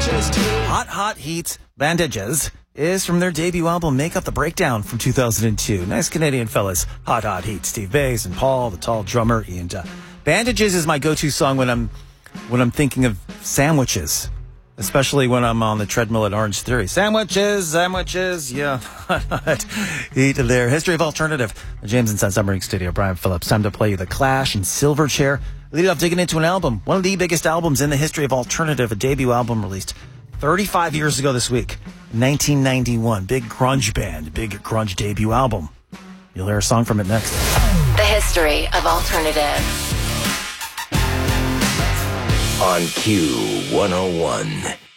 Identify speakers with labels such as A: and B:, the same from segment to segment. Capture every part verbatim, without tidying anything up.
A: Hot Hot Heat Bandages is from their debut album Make Up the Breakdown from two thousand two. Nice Canadian fellas. Hot Hot Heat. Steve Bays and Paul, the tall drummer. And uh, Bandages is my go-to song when I'm when I'm thinking of sandwiches, especially when I'm on the treadmill at Orange Theory. Sandwiches, sandwiches, yeah. Hot Hot Heat there. History of Alternative. The James and Son Submarine Studio. Brian Phillips. Time to play you The Clash and Silverchair. Lead off digging into an album. One of the biggest albums in the history of alternative. A debut album released thirty-five years ago this week. nineteen ninety-one. Big grunge band. Big grunge debut album. You'll hear a song from it next.
B: The history of alternative.
C: On Q one oh one.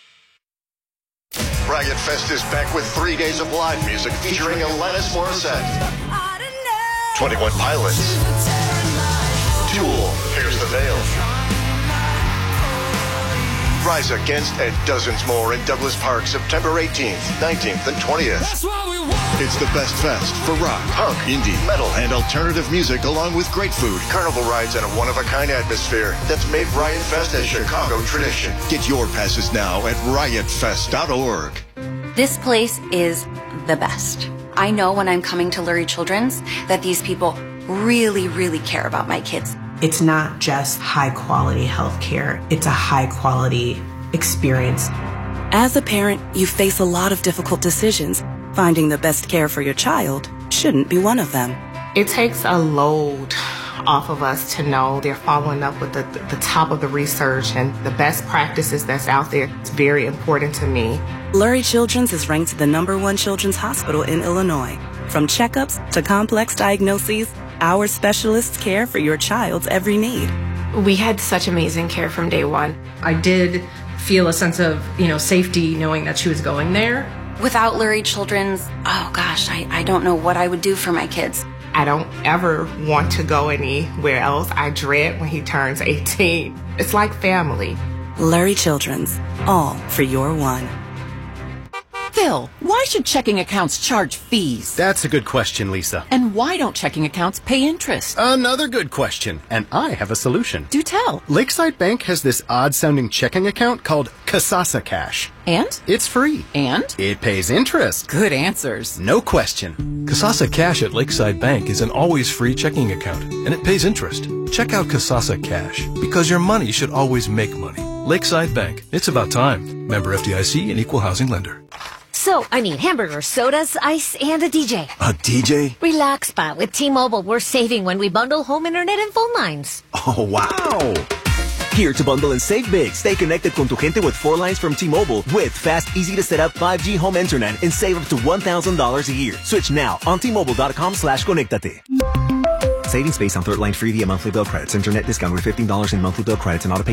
D: Riot Fest is back with three days of live music featuring Alanis Morissette, twenty-one Pilots, Tool, Here's the Veil, Rise Against, and dozens more in Douglas Park, September eighteenth, nineteenth, and twentieth. It's the best fest for rock, punk, indie, metal, and alternative music, along with great food, carnival rides, and a one-of-a-kind atmosphere that's made Riot Fest a Chicago tradition. Get your passes now at riot fest dot org.
E: This place is the best. I know when I'm coming to Lurie Children's that these people really, really care about my kids.
F: It's not just high-quality health care. It's a high-quality experience.
G: As a parent, you face a lot of difficult decisions. Finding the best care for your child shouldn't be one of them.
H: It takes a load off of us to know they're following up with the, the top of the research and the best practices that's out there. It's very important to me.
G: Lurie Children's is ranked the number one children's hospital in Illinois. From checkups to complex diagnoses, our specialists care for your child's every need.
I: We had such amazing care from day one.
J: I did feel a sense of, you know, safety knowing that she was going there.
E: Without Lurie Children's, oh gosh, I, I don't know what I would do for my kids.
H: I don't ever want to go anywhere else. I dread when he turns eighteen. It's like family.
G: Lurie Children's, all for your one.
K: Phil, why should checking accounts charge fees?
L: That's a good question, Lisa.
K: And why don't checking accounts pay interest?
L: Another good question, and I have a solution.
K: Do tell.
L: Lakeside Bank has this odd-sounding checking account called Kasasa Cash.
K: And?
L: It's free.
K: And?
L: It pays interest.
K: Good answers.
L: No question.
M: Kasasa Cash at Lakeside Bank is an always free checking account, and it pays interest. Check out Kasasa Cash, because your money should always make money. Lakeside Bank. It's about time. Member F D I C and Equal Housing Lender.
N: So, I need hamburgers, sodas, ice, and a D J.
C: A D J?
N: Relax, Spot. With T-Mobile, we're saving when we bundle home internet and phone lines.
C: Oh, wow. Here to bundle and save big. Stay connected con tu gente with four lines from T-Mobile with fast, easy-to-set-up five G home internet and save up to one thousand dollars a year. Switch now on T Mobile dot com slash conectate. Savings based on third line free via monthly bill credits. Internet discount with fifteen dollars in monthly bill credits and auto pay